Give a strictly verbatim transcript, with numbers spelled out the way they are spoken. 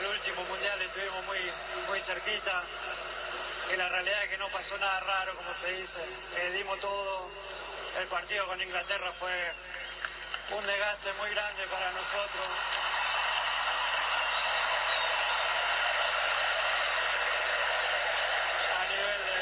el último mundial estuvimos muy, muy cerquita, y la realidad es que no pasó nada raro, como se dice. Eh, dimos todo. El partido con Inglaterra fue un desgaste muy grande para nosotros.